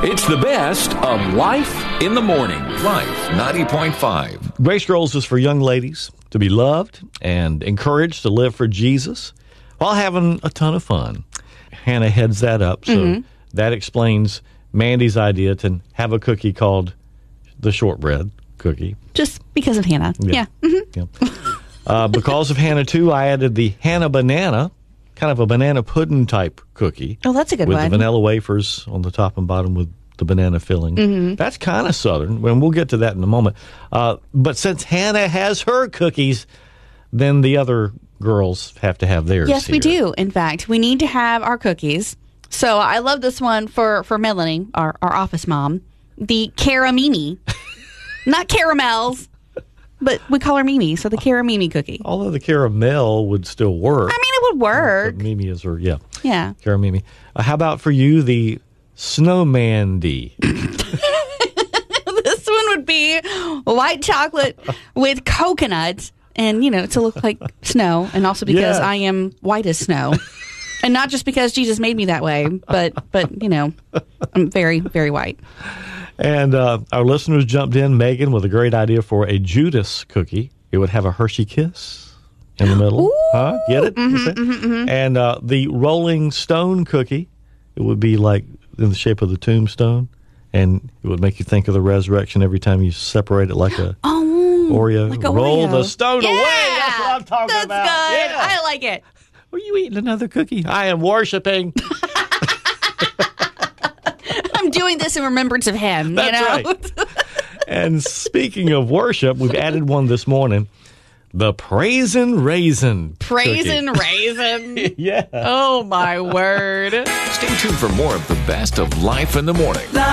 It's the best of Life in the Morning. Life 90.5. Grace Girls is for young ladies to be loved and encouraged to live for Jesus while having a ton of fun. Hannah heads that up, so that explains Mandy's idea to have a cookie called the shortbread cookie. Just because of Hannah. Yeah. Because of Hannah, too, I added the Hannah Banana, kind of a banana pudding type cookie. Oh, that's a good with one. With the vanilla wafers on the top and bottom with the banana filling. That's kind of Southern, and we'll get to that in a moment. But since Hannah has her cookies, then the other girls have to have theirs. Yes, we here. do. In fact, we need to have our cookies. So I love this one for Melanie, our office mom. The Caramimi. Not caramels, but we call her Mimi, so the Caramimi cookie. Although the caramel would still work. I mean, it would work. But Mimi is her, yeah. Yeah. Caramimi. How about for you, the Snowmandy? This one would be white chocolate with coconut and, to look like snow. And also because I am white as snow. And not just because Jesus made me that way, but I'm very, very white. And our listeners jumped in, Megan, with a great idea for a Judas cookie. It would have a Hershey Kiss in the middle. Ooh. Huh? Get it? And the Rolling Stone cookie, it would be like in the shape of the tombstone, and it would make you think of the resurrection every time you separate it like a Oreo. Like a Roll Oreo. the stone away. That's what I'm talking That's about. Good. Yeah. I like it. Are you eating another cookie? I am worshiping. I'm doing this in remembrance of him. That's right. And speaking of worship, we've added one this morning. The Praisin' Raisin. Praisin' Raisin. Yeah. Oh, my word. Stay tuned for more of the best of Life in the Morning.